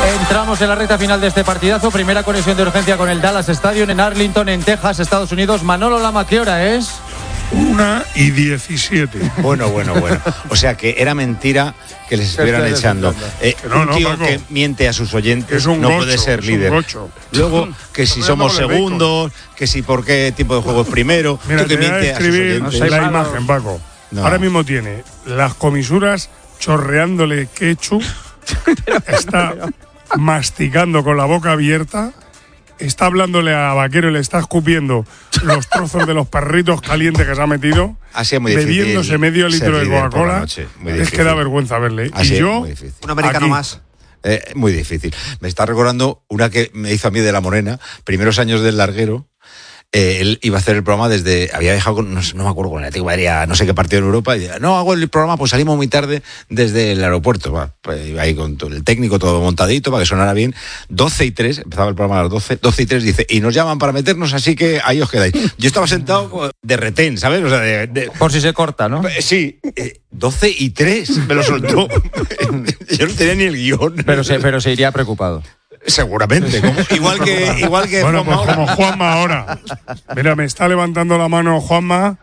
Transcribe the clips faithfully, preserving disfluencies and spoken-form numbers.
Entramos en la recta final de este partidazo. Primera conexión de urgencia con el Dallas Stadium en Arlington, en Texas, Estados Unidos. Manolo Lama, ¿qué hora es? Una y diecisiete. Bueno, bueno, bueno. O sea que era mentira que les estuvieran echando. Eh, no, un no, tío Paco, que miente a sus oyentes es un no gocho, puede ser es líder. Un gocho. Luego, que si somos segundos, que si por qué tipo de juego es primero. Mira, tú que te voy a miente a sus describir oyentes. la imagen, Paco. No. Ahora mismo tiene las comisuras chorreándole ketchup, está masticando con la boca abierta, está hablándole a Vaquero y le está escupiendo los trozos de los perritos calientes que se ha metido, así es muy bebiéndose medio litro de Coca-Cola. Es que da vergüenza verle. Así y yo, un americano aquí. más. Eh, muy difícil. Me está recordando una que me hizo a mí de La Morena, primeros años del larguero. Eh, él iba a hacer el programa desde, había dejado, con, no, no me acuerdo, con el Atlético de Madrid, no sé qué partido en Europa, y decía, no, hago el programa, pues salimos muy tarde desde el aeropuerto. Va, pues iba ahí con todo el técnico, todo montadito, para que sonara bien. doce y tres, empezaba el programa a las doce, doce y tres, dice, y nos llaman para meternos, así que ahí os quedáis. Yo estaba sentado de retén, ¿sabes? O sea, de, de, por si se corta, ¿no? Sí, eh, doce y tres, me lo soltó. Yo no tenía ni el guión. Pero se, pero se iría preocupado. Seguramente, como, igual que igual que bueno, Juanma pues como Juanma ahora. Mira, me está levantando la mano Juanma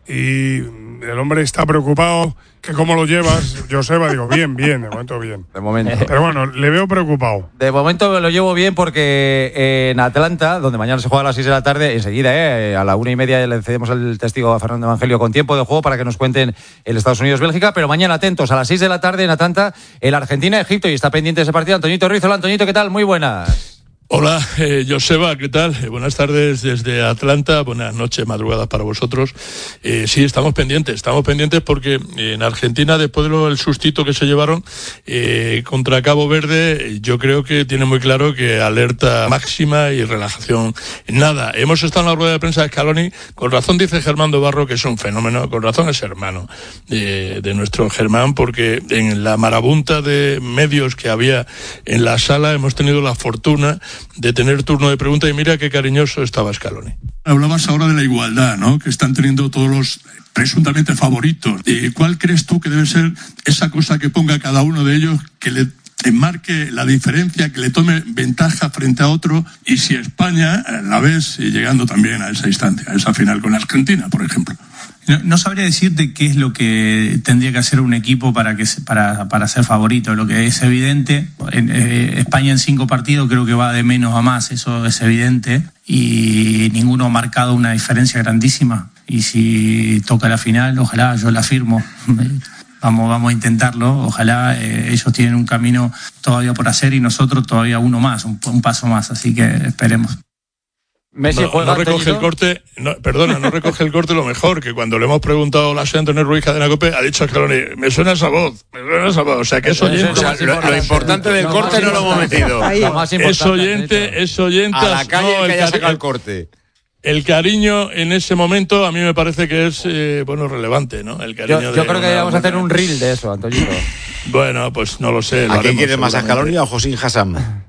y el hombre está preocupado. Que cómo lo llevas, Joseba, digo, bien, bien, de momento bien. De momento. Pero bueno, le veo preocupado. De momento lo llevo bien porque en Atlanta, donde mañana se juega a las seis de la tarde, enseguida, eh, a la una y media le cedemos el testigo a Fernando Evangelio con tiempo de juego para que nos cuenten el Estados Unidos-Bélgica, pero mañana atentos, a las seis de la tarde en Atlanta, el Argentina-Egipto, y está pendiente ese partido Antoñito Ruiz. Hola, Antoñito, ¿qué tal? Muy buenas. Hola, eh, Joseba, ¿qué tal? Eh, buenas tardes desde Atlanta, buenas noches, madrugadas para vosotros. Eh, sí, estamos pendientes, estamos pendientes porque en Argentina, después del sustito que se llevaron eh, contra Cabo Verde, yo creo que tiene muy claro que alerta máxima y relajación nada. Hemos estado en la rueda de prensa de Scaloni, con razón dice Germán Barro que es un fenómeno, con razón es hermano de, de nuestro Germán, porque en la marabunta de medios que había en la sala hemos tenido la fortuna de tener turno de pregunta y mira qué cariñoso estaba Scaloni. Hablabas ahora de la igualdad, ¿no? Que están teniendo todos los presuntamente favoritos. ¿Y cuál crees tú que debe ser esa cosa que ponga cada uno de ellos que le enmarque la diferencia, que le tome ventaja frente a otro? Y si España la ves llegando también a esa instancia, a esa final con Argentina, por ejemplo. No, no sabría decirte qué es lo que tendría que hacer un equipo para que para, para ser favorito. Lo que es evidente, en, eh, España en cinco partidos creo que va de menos a más, eso es evidente, y ninguno ha marcado una diferencia grandísima. Y si toca la final, ojalá, yo la firmo. Vamos, vamos a intentarlo. Ojalá eh, ellos tienen un camino todavía por hacer y nosotros todavía uno más, un, un paso más. Así que esperemos. Messi no, juega, no recoge el corte, no, perdona, no recoge el corte lo mejor, que cuando le hemos preguntado a la señora Antonio Ruiz Cadena Cope, ha dicho a Scaloni, me suena esa voz, me suena esa voz, o sea que es oyente. O sea, lo, lo importante del lo corte no lo hemos metido. Es oyente, es oyente. A la calle no, que haya el, sacado el corte. El cariño en ese momento a mí me parece que es, eh, bueno, relevante, ¿no? El cariño yo yo de creo que deberíamos hacer un reel de eso, Antonio. Bueno, pues no lo sé. ¿A quién quieres más, a Scaloni o a Josín Hassam?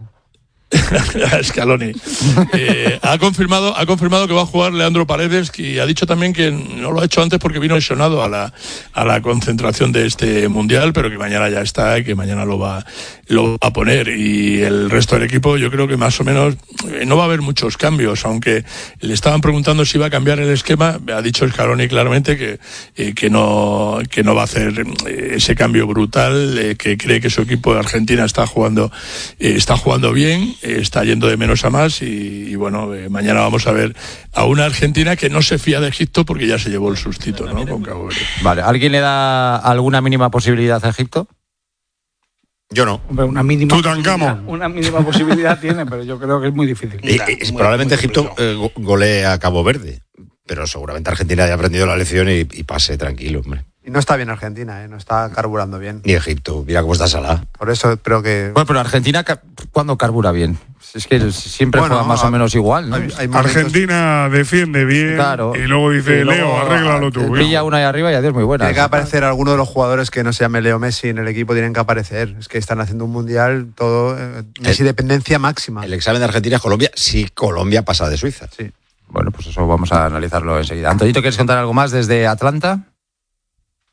a Scaloni. Eh, ha confirmado, ha confirmado que va a jugar Leandro Paredes, y ha dicho también que no lo ha hecho antes porque vino lesionado a la, a la concentración de este mundial, pero que mañana ya está y que mañana lo va, lo va a poner. Y el resto del equipo, yo creo que más o menos eh, no va a haber muchos cambios, aunque le estaban preguntando si iba a cambiar el esquema. Ha dicho Scaloni claramente que, eh, que no, que no va a hacer eh, ese cambio brutal, eh, que cree que su equipo de Argentina está jugando, eh, está jugando bien. Está yendo de menos a más y, y bueno, eh, mañana vamos a ver a una Argentina que no se fía de Egipto porque ya se llevó el sustito, ¿no? Con Cabo Verde. Vale, ¿alguien le da alguna mínima posibilidad a Egipto? Yo no. Hombre, una mínima Tutankamón. Una mínima posibilidad tiene, pero yo creo que es muy difícil. Y, y, muy, probablemente muy Egipto eh, golee a Cabo Verde, pero seguramente Argentina haya aprendido la lección y, y pase tranquilo, hombre. Y no está bien Argentina, ¿eh? No está carburando bien. Ni Egipto, mira cómo está Salah. Por eso creo que... Bueno, pero Argentina, ¿cuándo carbura bien? Es que siempre bueno, juega más o menos igual, ¿no? Hay, hay momentos... Argentina defiende bien, claro, y luego dice, y luego, Leo, arréglalo tú. Pilla una ahí arriba y adiós, muy buena. Tiene que aparecer alguno de los jugadores que no se llame Leo Messi en el equipo, tienen que aparecer. Es que están haciendo un mundial todo... Eh, Messi el, dependencia máxima. El examen de Argentina es Colombia, si Colombia pasa de Suiza. Sí. Bueno, pues eso vamos a analizarlo enseguida. Antonito, ¿quieres contar algo más desde Atlanta?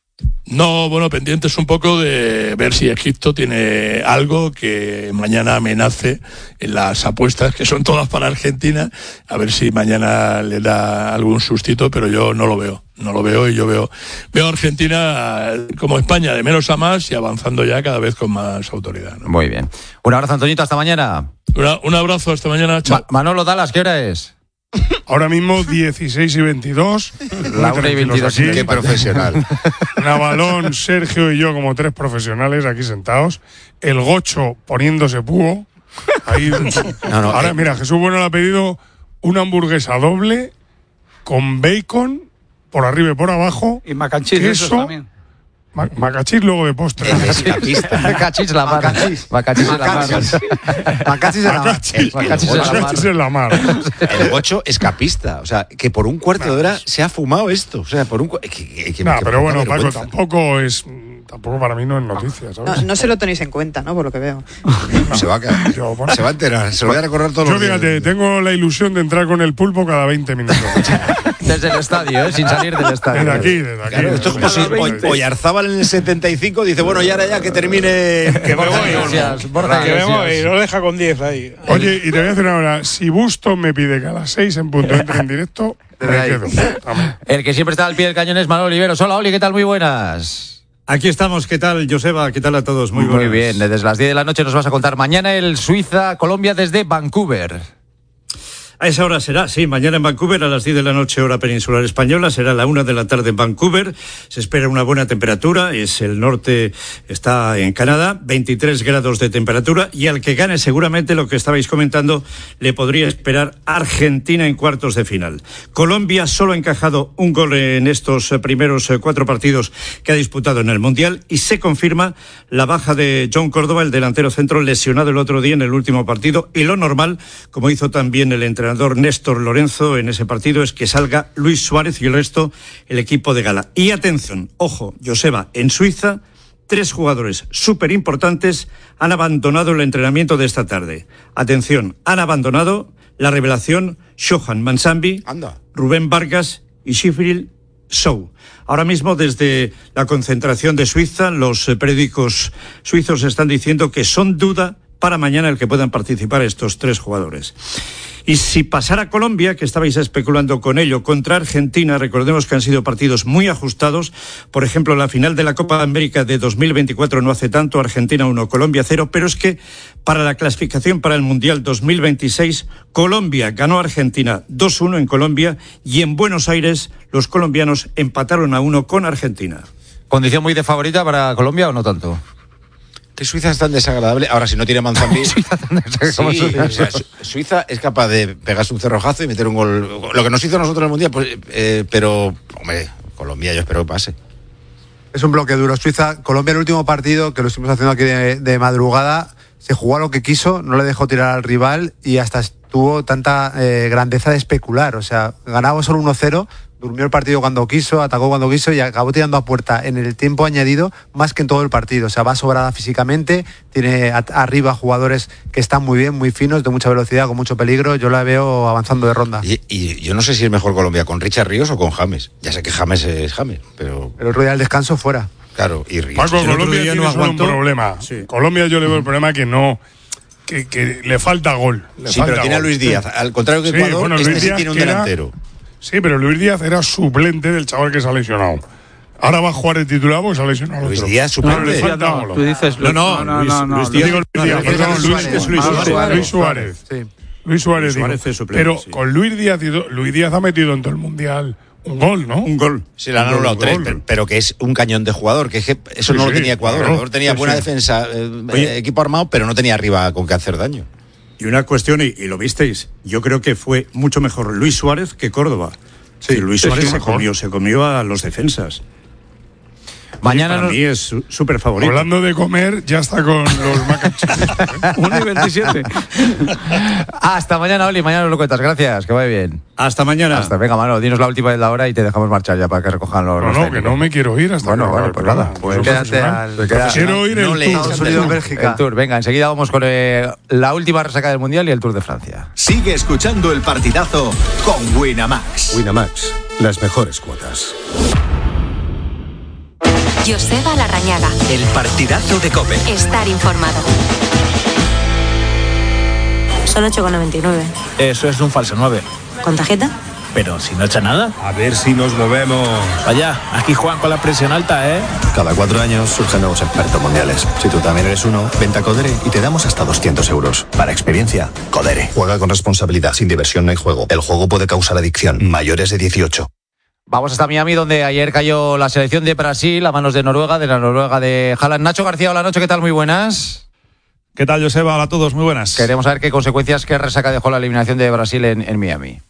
No, bueno, pendientes un poco de ver si Egipto tiene algo que mañana amenace en las apuestas, que son todas para Argentina, a ver si mañana le da algún sustito, pero yo no lo veo, no lo veo y yo veo, veo a Argentina como España, de menos a más y avanzando ya cada vez con más autoridad, ¿no? Muy bien. Un abrazo, Antoñito, hasta mañana. Una, un abrazo, hasta mañana, chao. Ma- Manolo Dallas, ¿qué hora es? Ahora mismo dieciséis y veintidós. La una y veintidós. Aquí. Qué profesional. Navalón, Sergio y yo como tres profesionales aquí sentados. El Gocho poniéndose púo. Ahí. No, no, Ahora, eh. mira, Jesús Bueno le ha pedido una hamburguesa doble con bacon por arriba y por abajo. Y mac and cheese, queso, esos también. ma- macachis luego de postre. El escapista. Macachis la mar. Macachis. Macachis en la mar. Macachis en la mar. Macachis. Macachis en la mar. Macachis en la mar. El Gocho escapista. O sea, que por un cuarto de hora se ha fumado esto. O sea, por un. cu- que- que- que- No, que- pero que- bueno, que Paco, vergüenza. tampoco es. Tampoco para mí no es noticia, ¿sabes? No, no se lo tenéis en cuenta, ¿no? Por lo que veo. Se va a caer. Yo, bueno. Se va a enterar. Se lo voy a recordar todos Yo los días. fíjate, tengo la ilusión de entrar con el pulpo cada veinte minutos. Desde el estadio, ¿eh? Sin salir del estadio. Desde aquí, desde aquí. Claro, esto es como si Desde- Oy- Oyarzábal en el setenta y cinco dice, bueno, y ahora ya que termine. Que me Borja voy. Iglesias, Borja Que vemos Iglesias. y lo deja con diez ahí. Oye, y te voy a decir ahora, si Busto me pide que a las seis en punto entre en directo, me Desde ahí. quedo. Amén. El que siempre está al pie del cañón es Manuel Oliveros. Hola, Oli, ¿qué tal? Muy buenas. Aquí estamos, ¿qué tal, Joseba? ¿Qué tal a todos? Muy, Muy buenas. bien, desde las diez de la noche nos vas a contar mañana el Suiza-Colombia desde Vancouver. A esa hora será, sí, mañana en Vancouver a las diez de la noche, hora peninsular española, será la una de la tarde en Vancouver. Se espera una buena temperatura, es el norte, está en Canadá, veintitrés grados de temperatura, y al que gane seguramente lo que estabais comentando, le podría esperar Argentina en cuartos de final. Colombia solo ha encajado un gol en estos eh, primeros eh, cuatro partidos que ha disputado en el Mundial, y se confirma la baja de John Córdoba, el delantero centro lesionado el otro día en el último partido, y lo normal, como hizo también el entrenador Néstor Lorenzo en ese partido, es que salga Luis Suárez y el resto el equipo de gala. Y atención, ojo, Joseba, en Suiza tres jugadores súper importantes han abandonado el entrenamiento de esta tarde. Atención, han abandonado la revelación Shohan Mansambi, Anda. Rubén Vargas y Shifril Sow. Ahora mismo, desde la concentración de Suiza, los eh, periódicos suizos están diciendo que son duda para mañana el que puedan participar estos tres jugadores. Y si pasara Colombia, que estabais especulando con ello, contra Argentina, recordemos que han sido partidos muy ajustados. Por ejemplo, la final de la Copa América de dos mil veinticuatro no hace tanto, Argentina uno, Colombia cero, pero es que para la clasificación para el Mundial dos mil veintiséis, Colombia ganó a Argentina dos uno en Colombia, y en Buenos Aires los colombianos empataron a uno con Argentina. ¿Condición muy de favorita para Colombia o no tanto? Que Suiza es tan desagradable. Ahora, si no tiene Manzambi. Suiza tan desagradable. Sí, o sea, Su- Suiza es capaz de pegarse un cerrojazo y meter un gol. Lo que nos hizo a nosotros en el Mundial, pues, eh, pero, hombre, Colombia yo espero que pase. Es un bloque duro. Suiza, Colombia, el último partido, que lo estuvimos haciendo aquí de, de madrugada, se jugó a lo que quiso, no le dejó tirar al rival y hasta tuvo tanta eh, grandeza de especular. O sea, ganaba solo uno cero, durmió el partido cuando quiso, atacó cuando quiso y acabó tirando a puerta en el tiempo añadido más que en todo el partido. O sea, va sobrada físicamente, tiene a- arriba jugadores que están muy bien, muy finos, de mucha velocidad, con mucho peligro. Yo la veo avanzando de ronda. Y, y yo no sé si es mejor Colombia con Richard Ríos o con James. Ya sé que James es James, pero El otro día del descanso fuera. claro, y Ríos. Paco, El otro Colombia día tiene no solo aguantó. un problema. Sí. Colombia yo le veo el problema que no... Que, que le falta gol. Le Sí, falta pero tiene a gol. Luis Díaz. Al contrario que Sí, Ecuador, bueno, este Luis sí Díaz tiene un que era- delantero. Sí, pero Luis Díaz era suplente del chaval que se ha lesionado. Ahora va a jugar de titular porque se ha lesionado. Luis otro. Díaz, Pero le suplente. falta No, gol. tú dices... No, no, no, Luis- no, no, Luis no. Díaz- Digo Luis Díaz, no, perdón, Luis Luis, Suárez, Luis Luis Suárez. Luis Suárez. Suárez. Sí. Luis Suárez, Luis digo. Suárez es suplente, Pero sí. con Luis Díaz, y do- Luis Díaz ha metido en todo el Mundial un gol, ¿no? Un gol. Sí, le han Un anulado gol, tres, gol. pero, pero que es un cañón de jugador, que, es que eso Sí, no lo sí, tenía Ecuador. claro. Ecuador tenía Sí, buena sí. defensa, eh, Oye. equipo armado, pero no tenía arriba con qué hacer daño. Y una cuestión, y, y lo visteis, yo creo que fue mucho mejor Luis Suárez que Córdoba. Sí, Luis sí, Suárez sí, se, mejor. comió, se comió a los defensas. Mañana Para nos- mí es su- súper favorito. Hablando de comer, ya está con los macachos. uno y veintisiete. Hasta mañana, Oli. Mañana nos lo cuentas. Gracias. Que vaya bien. Hasta mañana. Hasta, venga, Manolo, dinos la última de la hora y te dejamos marchar ya para que recojan los. No, los no, que técnicos. no me quiero ir hasta Bueno, que bueno, acabe el pues programa. nada, pues Soy quédate profesional. al- Te queda- Quiero ir no el le- tour. Estados Unidos, Bélgica. El Tour, venga, enseguida vamos con eh, la última resaca del Mundial y el Tour de Francia. Sigue escuchando el partidazo con Winamax. Winamax, las mejores cuotas. Joseba Larrañaga. El partidazo de COPE. Estar informado. Son ocho con noventa y nueve. Eso es un falso nueve. ¿Con tarjeta? Pero si no echa nada. A ver si nos movemos. Vaya, aquí juegan con la presión alta, ¿eh? Cada cuatro años surgen nuevos expertos mundiales. Si tú también eres uno, vente a Codere y te damos hasta doscientos euros. Para experiencia, Codere. Juega con responsabilidad. Sin diversión no hay juego. El juego puede causar adicción. Mayores de dieciocho. Vamos hasta Miami, donde ayer cayó la selección de Brasil a manos de Noruega, de la Noruega de Haaland. Nacho García, hola Nacho, ¿qué tal? Muy buenas. ¿Qué tal, Joseba? Hola a todos, muy buenas. Queremos saber qué consecuencias, qué resaca dejó la eliminación de Brasil en, en Miami.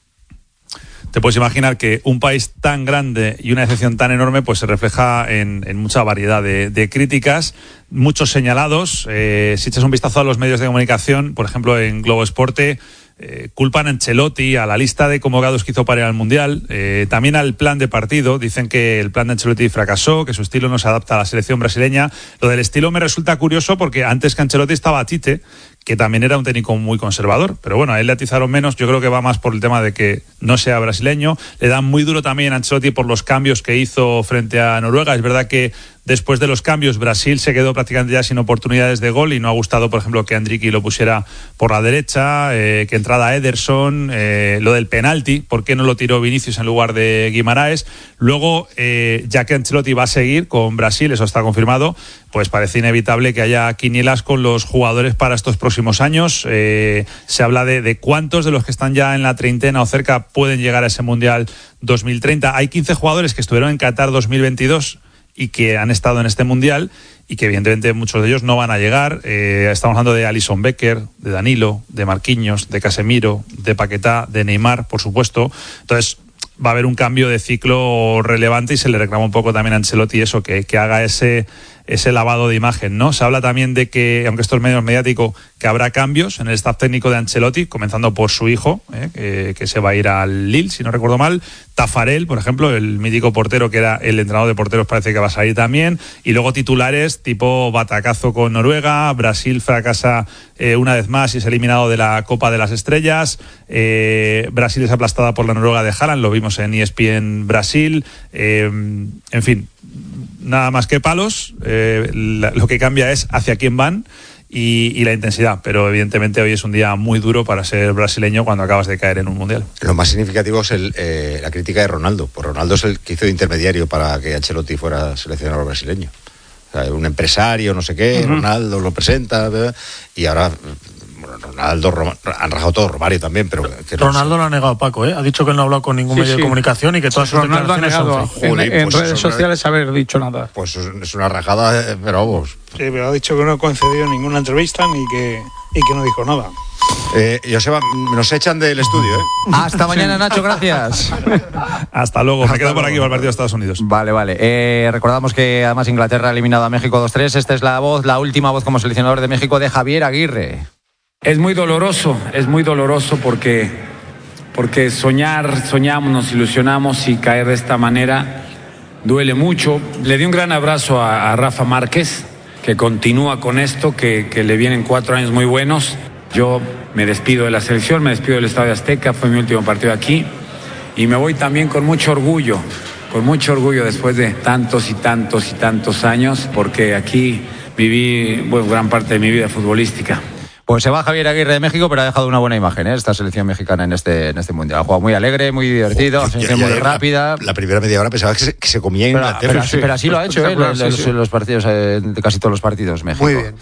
Te puedes imaginar que un país tan grande y una decepción tan enorme pues se refleja en, en mucha variedad de, de críticas, muchos señalados. Eh, si echas un vistazo a los medios de comunicación, por ejemplo en Globo Esporte, eh, culpan a Ancelotti, a la lista de convocados que hizo para ir al Mundial, eh, también al plan de partido. Dicen que el plan de Ancelotti fracasó, que su estilo no se adapta a la selección brasileña. Lo del estilo me resulta curioso porque antes que Ancelotti estaba Tite, que también era un técnico muy conservador, pero bueno, a él le atizaron menos. Yo creo que va más por el tema de que no sea brasileño. Le dan muy duro también a Ancelotti por los cambios que hizo frente a Noruega. Es verdad que después de los cambios Brasil se quedó prácticamente ya sin oportunidades de gol y no ha gustado, por ejemplo, que Andriqui lo pusiera por la derecha, eh, que entrada Ederson, eh, lo del penalti, ¿por qué no lo tiró Vinicius en lugar de Guimaraes? Luego, eh, ya que Ancelotti va a seguir con Brasil, eso está confirmado, pues parece inevitable que haya quinielas con los jugadores para estos próximos años. Eh, se habla de, de cuántos de los que están ya en la treintena o cerca pueden llegar a ese Mundial dos mil treinta. Hay quince jugadores que estuvieron en Qatar dos mil veintidós y que han estado en este Mundial y que evidentemente muchos de ellos no van a llegar. Eh, estamos hablando de Alisson Becker, de Danilo, de Marquinhos, de Casemiro, de Paquetá, de Neymar, por supuesto. Entonces va a haber un cambio de ciclo relevante y se le reclama un poco también a Ancelotti eso, que, que haga ese, ese lavado de imagen, ¿no? Se habla también de que, aunque esto es medio mediático, que habrá cambios en el staff técnico de Ancelotti, comenzando por su hijo, ¿eh? que, que se va a ir al Lille, si no recuerdo mal. Tafarel, por ejemplo, el mítico portero que era el entrenador de porteros, parece que va a salir también. Y luego titulares tipo batacazo con Noruega, Brasil fracasa eh, una vez más y es eliminado de la Copa de las Estrellas, eh, Brasil es aplastada por la Noruega de Haaland, lo vimos en E S P N Brasil, eh, en fin, nada más que palos. Eh, la, lo que cambia es hacia quién van y, y la intensidad, pero evidentemente hoy es un día muy duro para ser brasileño cuando acabas de caer en un mundial. Lo más significativo es el, eh, la crítica de Ronaldo, pues Ronaldo es el que hizo de intermediario para que Ancelotti fuera seleccionador brasileño. O sea, un empresario, no sé qué, uh-huh. Ronaldo lo presenta, ¿verdad? Y ahora bueno, Ronaldo, han rajado todo, Romario también, pero... Que no Ronaldo sé. lo ha negado, Paco, ¿eh? Ha dicho que él no ha hablado con ningún Sí, medio sí. de comunicación y que todas sus Ronaldo ha declaraciones negado son fake. en, Joder, en pues redes eso, sociales haber dicho nada. Pues es una rajada, pero vamos. Sí, pero ha dicho que no ha concedido ninguna entrevista ni que, y que no dijo nada. Eh, Joseba, nos echan del estudio, ¿eh? Hasta mañana, Nacho, gracias. Hasta luego, Hasta me quedo por aquí luego. para el partido de Estados Unidos. Vale, vale. Eh, recordamos que además Inglaterra ha eliminado a México dos tres. Esta es la voz, la última voz como seleccionador de México de Javier Aguirre. Es muy doloroso, es muy doloroso porque, porque soñar, soñamos, nos ilusionamos y caer de esta manera duele mucho. Le di un gran abrazo a, a Rafa Márquez, que continúa con esto, que, que le vienen cuatro años muy buenos. Yo me despido de la selección, me despido del Estadio Azteca, fue mi último partido aquí y me voy también con mucho orgullo, con mucho orgullo después de tantos y tantos y tantos años, porque aquí viví bueno, gran parte de mi vida futbolística. Pues se va Javier Aguirre de México, pero ha dejado una buena imagen, ¿eh? Esta selección mexicana en este, en este mundial. Ha jugado muy alegre, muy divertido, Joder, selección ya- muy ya- rápida. La, la primera media hora pensaba que se, que se comía en Pero, Inglaterra. pero, pero así lo ha hecho, ¿eh? Los, Sí, los- sí. los partidos, eh, de casi todos los partidos, México. Muy bien.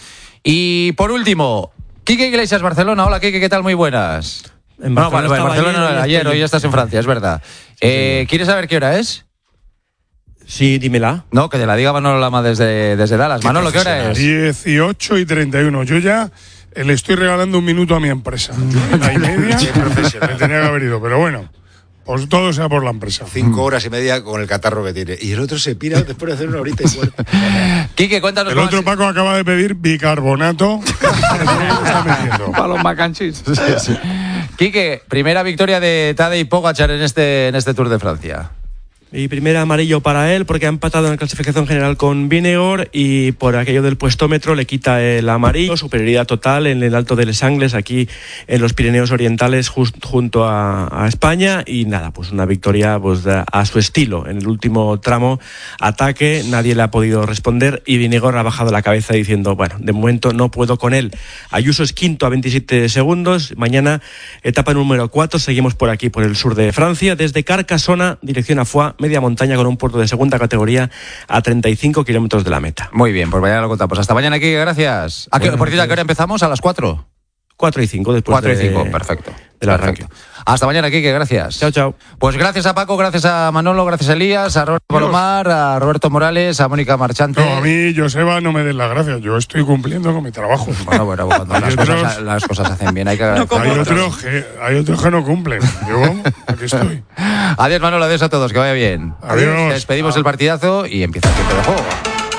Y por último, Quique Iglesias, Barcelona. Hola, Quique, ¿qué tal? Muy buenas. En Bueno, Barcelona vale, estaba Barcelona ayer, no, hoy ayer, estoy- hoy estás en Francia, es verdad. Eh, ¿Quieres saber qué hora es? Sí, dímela. No, que te la diga Manolo Lama desde, desde Dallas. Manolo, ¿qué hora es? dieciocho y treinta y uno. Yo ya le estoy regalando un minuto a mi empresa. La y media me tenía que haber ido, pero bueno, pues todo sea por la empresa. Cinco horas y media con el catarro que tiene. Y el otro se pira después de hacer una horita y cuarto. Quique, cuéntanos El cómo otro has- Paco acaba de pedir bicarbonato. Está metiendo. Para los macanchis. Quique, primera victoria de Tadej Pogačar en este, en este Tour de Francia. Y primer amarillo para él porque ha empatado en la clasificación general con Vinegor y por aquello del puestómetro le quita el amarillo. Superioridad total en el Alto de Les Angles, aquí en los Pirineos Orientales, just, junto a, a España. Y nada, pues una victoria pues, a, a su estilo. En el último tramo, ataque, nadie le ha podido responder y Vinegor ha bajado la cabeza diciendo, bueno, de momento no puedo con él. Ayuso es quinto a veintisiete segundos. Mañana, etapa número cuatro, seguimos por aquí, por el sur de Francia, desde Carcassona, dirección a Foix, media montaña con un puerto de segunda categoría a treinta y cinco kilómetros de la meta. Muy bien, pues mañana lo contamos. Hasta mañana, Quique, gracias. ¿A qué, bueno, por cierto, ¿a qué hora empezamos? ¿A las cuatro? cuatro y cinco después cuatro y de, cinco, perfecto. del arranque. Perfecto. Hasta mañana, Quique, gracias. Chao, chao. Pues gracias a Paco, gracias a Manolo, gracias a Elías, a Roberto Palomar, a Roberto Morales, a Mónica Marchante. No, a mí, Joseba, no me des las gracias. Yo estoy cumpliendo con mi trabajo. Bueno, bueno, cuando las, otros, cosas, las cosas se hacen bien, hay que no, hay, otros que, hay otros que no cumplen. Yo, aquí estoy. Adiós, Manolo, adiós a todos, que vaya bien. Adiós. Despedimos ah. el partidazo y empieza el tiempo de juego.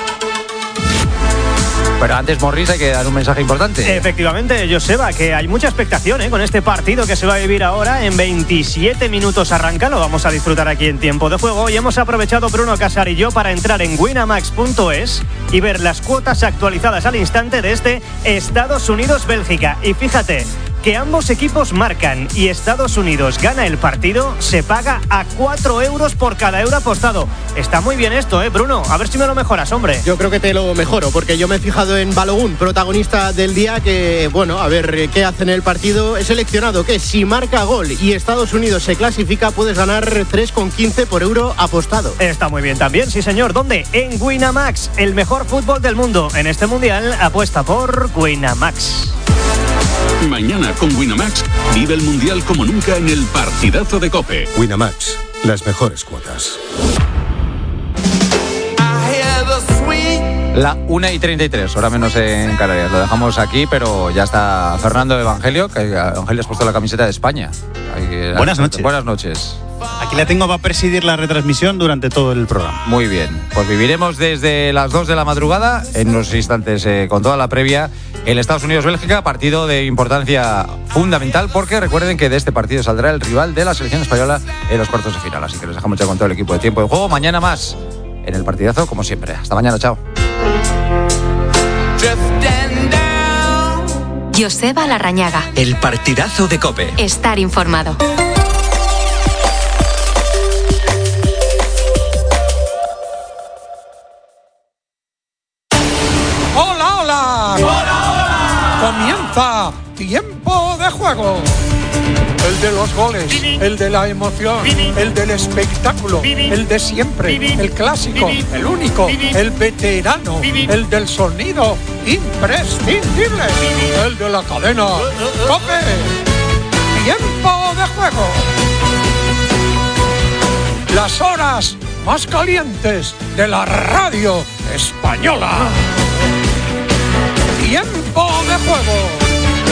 Pero antes, Morris, hay que dar un mensaje importante. Efectivamente, Joseba, que hay mucha expectación ¿eh? con este partido que se va a vivir ahora. En veintisiete minutos arranca, lo vamos a disfrutar aquí en tiempo de juego. Y hemos aprovechado, Bruno Casar y yo, para entrar en winamax punto es y ver las cuotas actualizadas al instante de este Estados Unidos-Bélgica. Y fíjate que ambos equipos marcan y Estados Unidos gana el partido, se paga a cuatro euros por cada euro apostado. Está muy bien esto, ¿eh, Bruno? A ver si me lo mejoras, hombre. Yo creo que te lo mejoro, porque yo me he fijado en Balogun, protagonista del día, que, bueno, a ver qué hace en el partido. He seleccionado que si marca gol y Estados Unidos se clasifica, puedes ganar tres con quince por euro apostado. Está muy bien también, sí señor. ¿Dónde? En Winamax, el mejor fútbol del mundo. En este mundial, apuesta por Winamax. Mañana con Winamax vive el Mundial como nunca en el partidazo de COPE. Winamax, las mejores cuotas. La una y treinta y tres, hora menos en Canarias. Lo dejamos aquí, pero ya está Fernando Evangelio, que Evangelio has puesto la camiseta de España. Que, buenas noches. Buenas noches. Aquí la tengo para presidir la retransmisión durante todo el programa. Muy bien, pues viviremos desde las dos de la madrugada, en unos instantes eh, con toda la previa, el Estados Unidos-Bélgica, partido de importancia fundamental, porque recuerden que de este partido saldrá el rival de la selección española en los cuartos de final. Así que les dejamos ya con todo el equipo de tiempo de juego. Mañana más en el partidazo, como siempre. Hasta mañana, chao. Joseba Larrañaga. El partidazo de COPE. Estar informado. ¡Hola, hola! ¡Hola, hola! Comienza Tiempo de Juego. El de los goles, el de la emoción, el del espectáculo, el de siempre, el clásico, el único, el veterano, el del sonido imprescindible, el de la cadena COPE. Tiempo de Juego. Las horas más calientes de la radio española. Tiempo de Juego.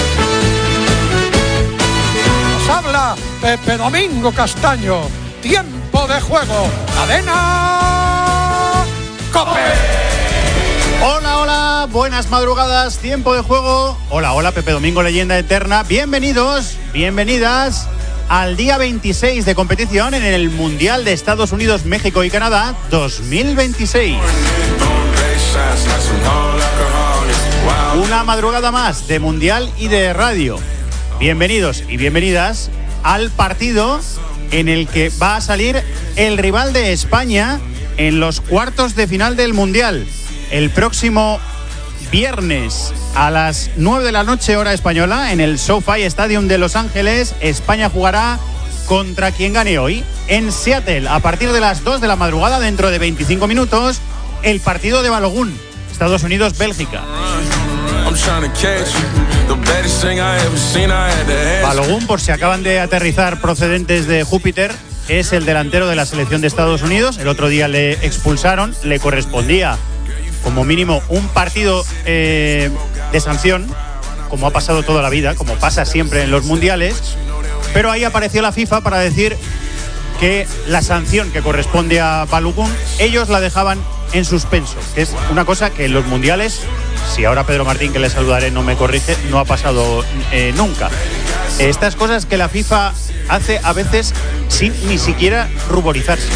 Habla Pepe Domingo Castaño. Tiempo de Juego. Cadena COPE. Hola, hola, buenas madrugadas. Tiempo de Juego. Hola, hola, Pepe Domingo, leyenda eterna. Bienvenidos, bienvenidas al día veintiséis de competición en el Mundial de Estados Unidos, México y Canadá dos mil veintiséis. Una madrugada más de Mundial y de radio. Bienvenidos y bienvenidas al partido en el que va a salir el rival de España en los cuartos de final del Mundial. El próximo viernes a las nueve de la noche, hora española, en el SoFi Stadium de Los Ángeles, España jugará contra quien gane hoy. En Seattle, a partir de las dos de la madrugada, dentro de veinticinco minutos, el partido de Balogun, Estados Unidos-Bélgica. Balogun, por si acaban de aterrizar procedentes de Júpiter, es el delantero de la selección de Estados Unidos. El otro día le expulsaron, le correspondía como mínimo un partido eh, de sanción, como ha pasado toda la vida, como pasa siempre en los mundiales, pero ahí apareció la FIFA para decir que la sanción que corresponde a Balogun, ellos la dejaban en suspenso, que es una cosa que en los mundiales, si ahora Pedro Martín, que le saludaré, no me corrige, no ha pasado eh, nunca. Estas cosas que la FIFA hace a veces sin ni siquiera ruborizarse.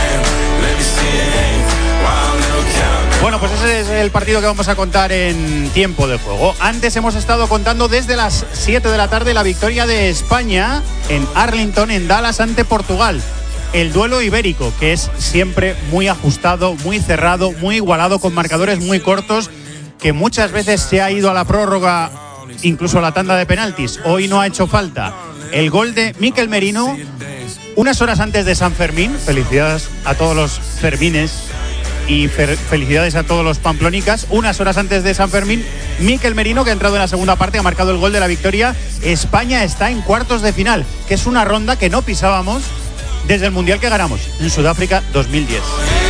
Bueno, pues ese es el partido que vamos a contar en tiempo de juego. Antes hemos estado contando desde las siete de la tarde la victoria de España en Arlington, en Dallas, ante Portugal. El duelo ibérico, que es siempre muy ajustado, muy cerrado, muy igualado, con marcadores muy cortos, que muchas veces se ha ido a la prórroga, incluso a la tanda de penaltis. Hoy no ha hecho falta. El gol de Mikel Merino, unas horas antes de San Fermín. Felicidades a todos los Fermines y fer- felicidades a todos los pamplonicas. Unas horas antes de San Fermín, Mikel Merino, que ha entrado en la segunda parte, ha marcado el gol de la victoria. España está en cuartos de final, que es una ronda que no pisábamos desde el Mundial que ganamos en Sudáfrica dos mil diez.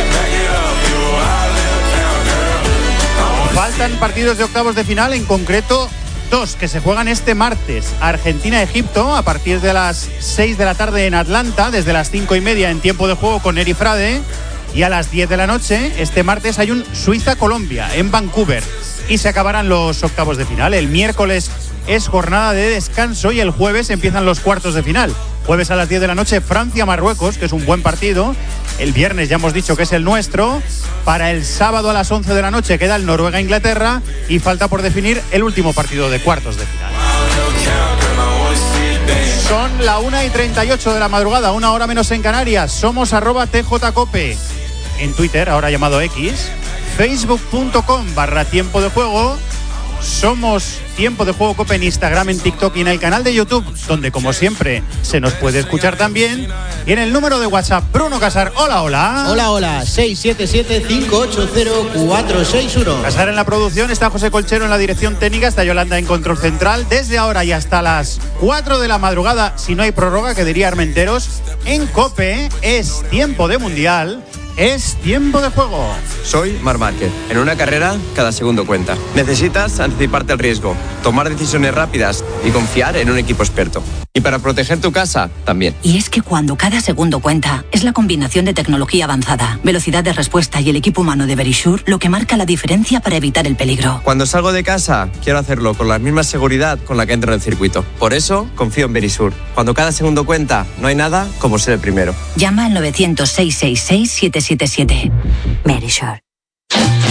Faltan partidos de octavos de final, en concreto dos que se juegan este martes. Argentina-Egipto a partir de las seis de la tarde en Atlanta, desde las cinco y media en tiempo de juego con Eri Frade. Y a las diez de la noche, este martes, hay un Suiza-Colombia en Vancouver. Y se acabarán los octavos de final. El miércoles es jornada de descanso y el jueves empiezan los cuartos de final. Jueves a las diez de la noche, Francia-Marruecos, que es un buen partido. El viernes ya hemos dicho que es el nuestro. Para el sábado a las once de la noche queda el Noruega-Inglaterra. Y falta por definir el último partido de cuartos de final. Son la una y treinta y ocho de la madrugada, una hora menos en Canarias. Somos arroba tjcope en Twitter, ahora llamado X, facebook.com barra tiempo de juego. Somos Tiempo de Juego Cope en Instagram, en TikTok y en el canal de YouTube, donde como siempre se nos puede escuchar también. Y en el número de WhatsApp, Bruno Casar. Hola, hola. Hola, hola. seis siete siete, cinco ocho cero, cuatro seis uno. Casar en la producción, está José Colchero en la dirección técnica, está Yolanda en control central. Desde ahora y hasta las cuatro de la madrugada, si no hay prórroga, que diría Armenteros, en Cope es tiempo de mundial. Es tiempo de juego. Soy Marc Márquez. En una carrera, cada segundo cuenta. Necesitas anticiparte al riesgo, tomar decisiones rápidas y confiar en un equipo experto. Y para proteger tu casa, también. Y es que cuando cada segundo cuenta, es la combinación de tecnología avanzada, velocidad de respuesta y el equipo humano de Verisure lo que marca la diferencia para evitar el peligro. Cuando salgo de casa, quiero hacerlo con la misma seguridad con la que entro en el circuito. Por eso, confío en Verisure. Cuando cada segundo cuenta, no hay nada como ser el primero. Llama al novecientos, seiscientos sesenta y seis, siete siete siete. Verisure.